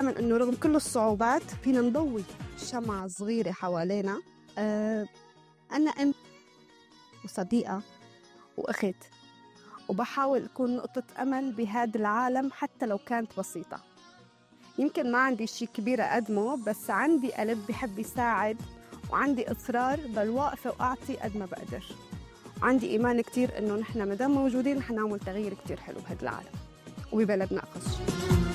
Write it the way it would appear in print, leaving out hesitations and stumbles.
دايماً إنه رغم كل الصعوبات فينا نضوي شمعة صغيرة حوالينا. أنا أم وصديقة وأخت، وبحاول أكون نقطة أمل بهذا العالم حتى لو كانت بسيطة. يمكن ما عندي شيء كبير أقدمه، بس عندي قلب بحب يساعد، وعندي إصرار بل واقفة وأعطي قد ما بقدر. عندي إيمان كتير إنه نحن مدام موجودين رح نعمل تغيير كتير حلو بهذا العالم وببلدنا أخص.